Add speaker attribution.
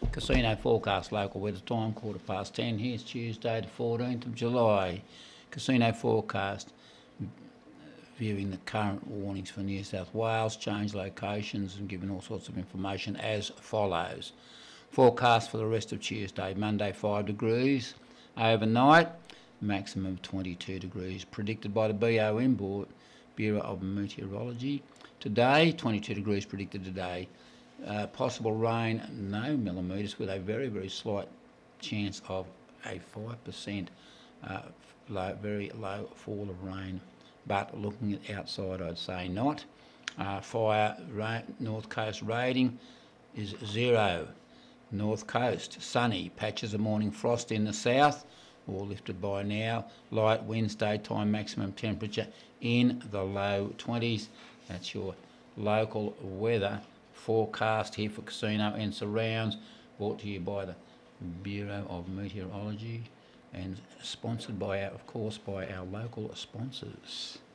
Speaker 1: Casino forecast local weather time 10:15. Here's Tuesday the 14th of July. Casino forecast viewing the current warnings for New South Wales, change locations and giving all sorts of information as follows. Forecast for the rest of Tuesday, Monday 5 degrees overnight, maximum of 22 degrees predicted by the BOM Bureau of Meteorology. Today 22 degrees predicted today. Possible rain, no millimetres, with a very, very slight chance of a 5% very low fall of rain. But looking at outside, I'd say not. North Coast rating is 0. North Coast, sunny, patches of morning frost in the south, all lifted by now. Light winds, daytime maximum temperature in the low 20s. That's your local weather forecast here for Casino and surrounds, brought to you by the Bureau of Meteorology and sponsored by, of course, by our local sponsors.